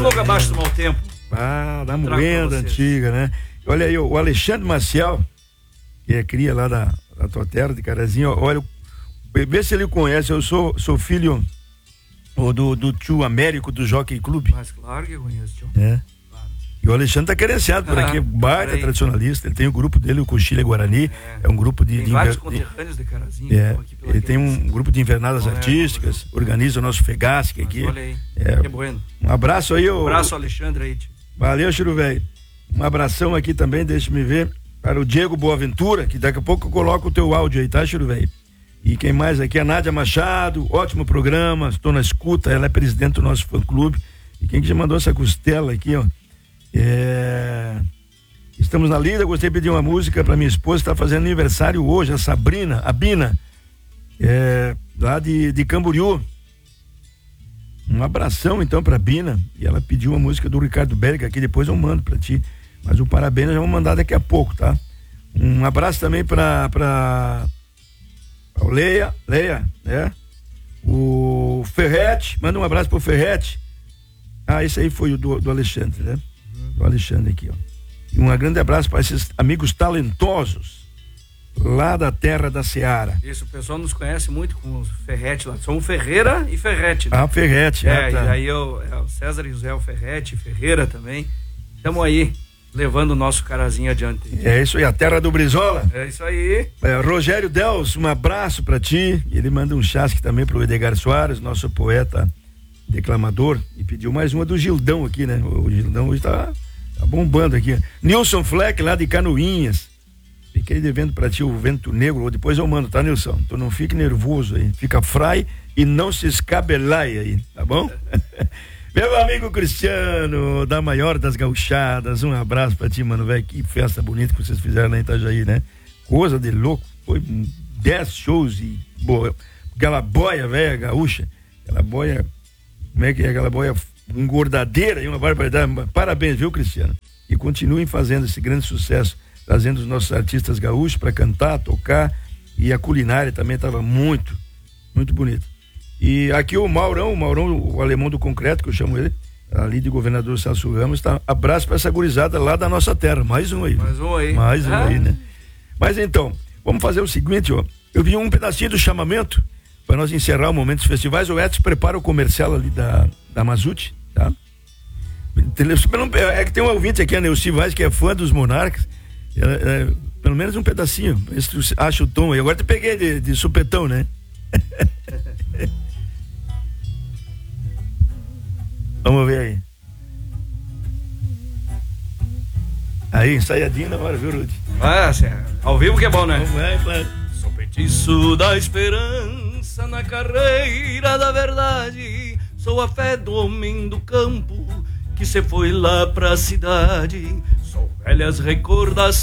Logo abaixo do mau tempo. Da moenda antiga, né? Olha aí, o Alexandre Maciel, que é cria lá da tua terra, de Carazinho, olha, vê se ele conhece, eu sou filho do tio Américo do Jockey Club. Mas claro que eu conheço, tio. É. E o Alexandre tá credenciado por aqui, baita tradicionalista. Ele tem o grupo dele, o Coxilha Guarani. É um grupo de. Tem vários conterrâneos de Carazinho. Ele tem um grupo de invernadas artísticas, organiza o nosso Fegasque aqui. Olha aí, que bueno. Um abraço aí, Um abraço, Alexandre aí, tio. Valeu, Chiru Velho. Um abração aqui também, deixa-me ver, para o Diego Boaventura, que daqui a pouco eu coloco o teu áudio aí, tá, Chiru Velho? E quem mais aqui? A Nádia Machado, ótimo programa, estou na escuta, ela é presidente do nosso fã-clube. E quem que já mandou essa costela aqui, ó? Estamos na lida, gostei de pedir uma música para minha esposa, está fazendo aniversário hoje, a Bina, lá de Camboriú. Um abração então pra Bina, e ela pediu uma música do Ricardo Berg aqui, depois eu mando pra ti, mas o parabéns eu já vou mandar daqui a pouco, tá? Um abraço também pra o Leia, né? O Ferrete, manda um abraço pro Ferrete. Esse aí foi o do Alexandre, né? Do Alexandre aqui, ó. E um grande abraço para esses amigos talentosos lá da terra da Seara. Isso, o pessoal nos conhece muito com os Ferrete lá. Somos Ferreira e Ferrete. Né? Ferrete. E aí o César e o Zé, o Ferrete, Ferreira também. Estamos aí, levando o nosso Carazinho adiante. É isso aí, a terra do Brizola. É isso aí. Rogério Dels, um abraço para ti. Ele manda um chasque também pro Edgar Soares, nosso poeta declamador, e pediu mais uma do Gildão aqui, né? O Gildão hoje tá bombando aqui. Nilson Fleck, lá de Canoinhas. Fiquei devendo pra ti o Vento Negro, depois eu mando, tá, Nilson? Tu não fique nervoso aí, fica frai e não se escabelai aí, tá bom? Meu amigo Cristiano, da maior das gauchadas, um abraço pra ti, mano, velho, que festa bonita que vocês fizeram lá em Itajaí, né? Coisa de louco, foi 10 shows e aquela boia velha gaúcha, aquela boia, como é que é aquela boia engordadeira e uma barbaridade. Parabéns, viu, Cristiano? E continuem fazendo esse grande sucesso, trazendo os nossos artistas gaúchos para cantar, tocar, e a culinária também estava muito, muito bonita. E aqui o Maurão, o alemão do concreto, que eu chamo ele, ali de Governador Celso Ramos, tá? Abraço para essa gurizada lá da nossa terra, mais um aí. Mais um aí, né? Mas então, vamos fazer o seguinte, ó, eu vi um pedacinho do chamamento para nós encerrar o momento dos festivais. O Edson prepara o comercial ali da Mazute, tá? É que tem um ouvinte aqui, a Neuci Vaz, que é fã dos Monarcas. Pelo menos um pedacinho, se tu acha o tom aí. Agora te peguei de supetão, né? Vamos ver aí. Aí, ensaiadinho na hora, viu, Rudy? Ao vivo que é bom, né? Claro. Sou petiço da esperança na carreira da verdade. Sou a fé do homem do campo que se foi lá pra cidade. Sou velhas recordações